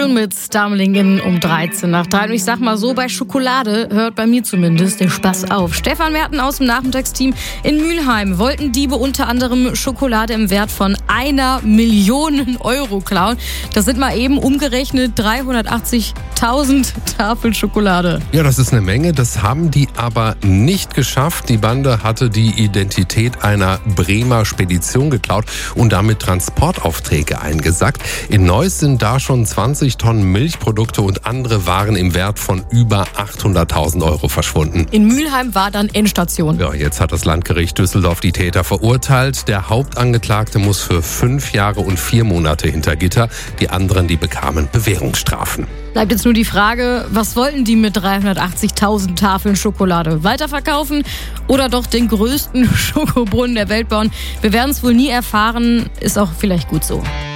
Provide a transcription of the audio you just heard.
April mit Stumbling in um 13 nach 3. Und ich sag mal so, bei Schokolade hört bei mir zumindest der Spaß auf. Stefan Merten aus dem Nachmittagsteam in Mülheim wollten Diebe unter anderem Schokolade im Wert von 1 Million Euro klauen. Das sind mal eben umgerechnet 380.000 Tafeln Schokolade. Ja, das ist eine Menge. Das haben die aber nicht geschafft. Die Bande hatte die Identität einer Bremer Spedition geklaut und damit Transportaufträge eingesackt. In Neuss sind da schon 20 Tonnen Milchprodukte und andere Waren im Wert von über 800.000 Euro verschwunden. In Mülheim war dann Endstation. Ja, jetzt hat das Landgericht Düsseldorf die Täter verurteilt. Der Hauptangeklagte muss für 5 Jahre und 4 Monate hinter Gitter. Die anderen, die bekamen Bewährungsstrafen. Bleibt jetzt nur die Frage, was wollten die mit 380.000 Tafeln Schokolade? Weiterverkaufen oder doch den größten Schokobrunnen der Welt bauen? Wir werden es wohl nie erfahren, ist auch vielleicht gut so.